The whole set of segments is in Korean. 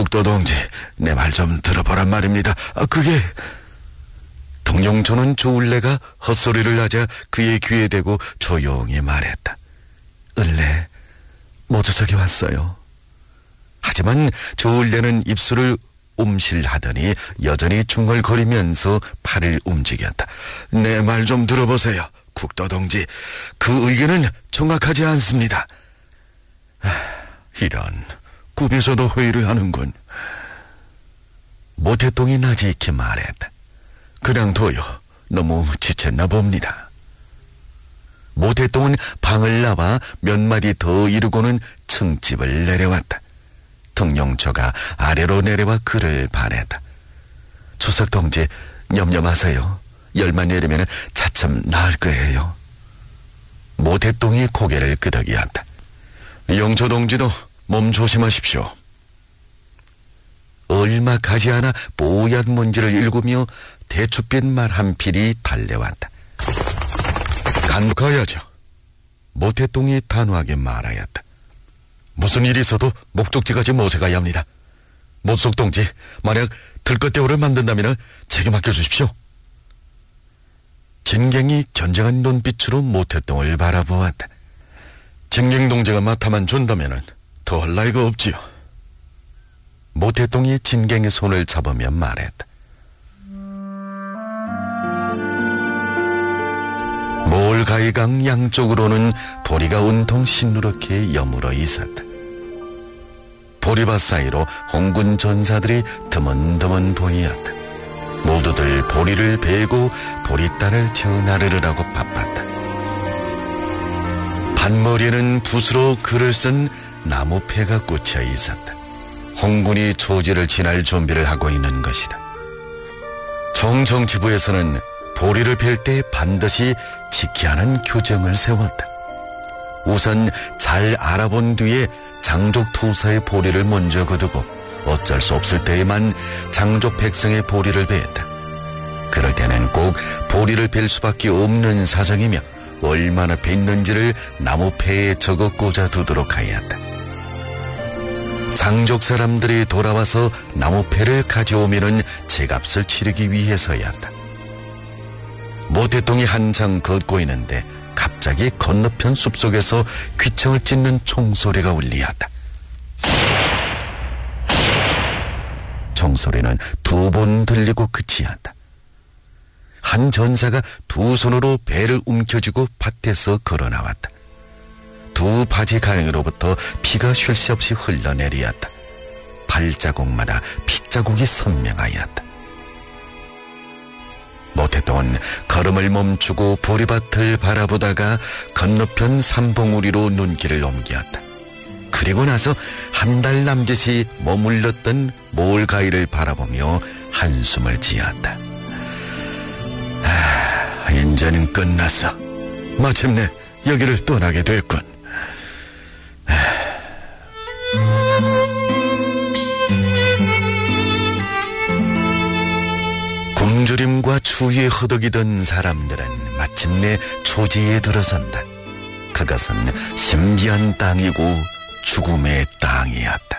국도 동지, 내 말 좀 들어보란 말입니다. 그게... 동룡초는 조울래가 헛소리를 하자 그의 귀에 대고 조용히 말했다. 을래, 모두석이 왔어요. 하지만 조울래는 입술을 움실하더니 여전히 중얼거리면서 팔을 움직였다. 내 말 좀 들어보세요. 국도 동지, 그 의견은 정확하지 않습니다. 이런, 꿈에서도 회의를 하는군. 모태똥이 나지익히 말했다. 그냥 둬요. 너무 지쳤나 봅니다. 모태똥은 방을 나와 몇 마디 더 이르고는 층집을 내려왔다. 동룡초가 아래로 내려와 그를 반했다. 주석 동지, 염려마세요. 열만 내리면 차츰 나을 거예요. 모태똥이 고개를 끄덕이었다. 영초 동지도 몸 조심하십시오. 얼마 가지 않아 뽀얀 문지를 읽으며 대추빛 말 한 필이 달려왔다. 가야죠. 모태똥이 단호하게 말하였다. 무슨 일이 있어도 목적지까지 모셔가야 합니다. 모속 동지, 만약 들것대오를 만든다면 제게 맡겨주십시오. 진갱이 견정한 눈빛으로 모태똥을 바라보았다. 진갱 동지가 맡아만 준다면 더할 나위가 없지요. 모태똥이 진갱의 손을 잡으며 말했다. 몰가이강 양쪽으로는 보리가 온통 시누렇게 여물어 있었다. 보리밭 사이로 홍군 전사들이 드문드문 보이었다. 모두들 보리를 베고 보리단을 전하르르라고 바빴다. 밭머리에는 붓으로 글을 쓴 나무패가 꽂혀 있었다. 홍군이 초지를 지날 준비를 하고 있는 것이다. 정정지부에서는 보리를 벨 때 반드시 지켜야 하는 규정을 세웠다. 우선 잘 알아본 뒤에 장족 투사의 보리를 먼저 거두고 어쩔 수 없을 때에만 장족 백성의 보리를 베었다. 그럴 때는 꼭 보리를 벨 수밖에 없는 사정이며 얼마나 뱄는지를 나무패에 적어 꽂아두도록 하였다. 장족 사람들이 돌아와서 나무패를 가져오면은 제값을 치르기 위해서였다. 모태똥이 한창 걷고 있는데 갑자기 건너편 숲속에서 귀청을 찢는 총소리가 울리었다. 총소리는 두 번 들리고 끝이었다. 한 전사가 두 손으로 배를 움켜쥐고 밭에서 걸어나왔다. 두 바지 가랑이로부터 피가 쉴 새 없이 흘러내리었다. 발자국마다 핏자국이 선명하였다. 모태똥은 걸음을 멈추고 보리밭을 바라보다가 건너편 산봉우리로 눈길을 옮겼다. 그리고 나서 한 달 남짓이 머물렀던 몰가이를 바라보며 한숨을 지었다. 인제는 끝났어. 마침내 여기를 떠나게 됐군. 굶주림과 추위에 허덕이던 사람들은 마침내 초지에 들어선다. 그것은 신비한 땅이고 죽음의 땅이었다.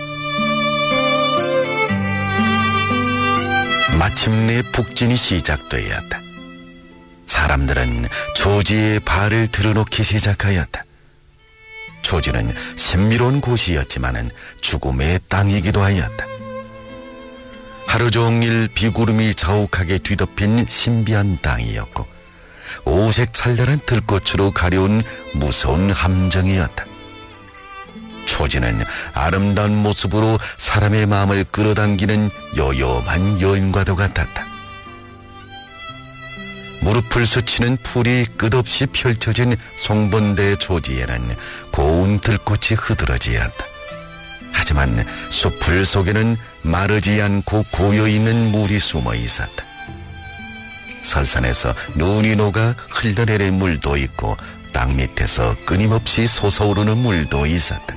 마침내 북진이 시작되었다. 사람들은 초지에 발을 들어놓기 시작하였다. 초지는 신비로운 곳이었지만은 죽음의 땅이기도 하였다. 하루 종일 비구름이 자욱하게 뒤덮인 신비한 땅이었고 오색 찬란한 들꽃으로 가려운 무서운 함정이었다. 초지는 아름다운 모습으로 사람의 마음을 끌어당기는 요염한 여인과도 같았다. 무릎을 스치는 풀이 끝없이 펼쳐진 송번대 초지에는 고운 들꽃이 흐드러지었다. 하지만 숲풀 속에는 마르지 않고 고여있는 물이 숨어 있었다. 설산에서 눈이 녹아 흘러내릴 물도 있고 땅 밑에서 끊임없이 솟아오르는 물도 있었다.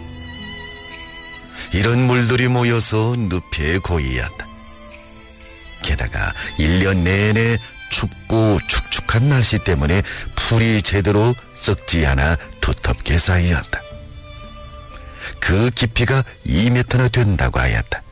이런 물들이 모여서 늪에 고이었다. 게다가 1년 내내 춥고 축축한 날씨 때문에 풀이 제대로 썩지 않아 두텁게 쌓였다. 그 깊이가 2m나 된다고 하였다.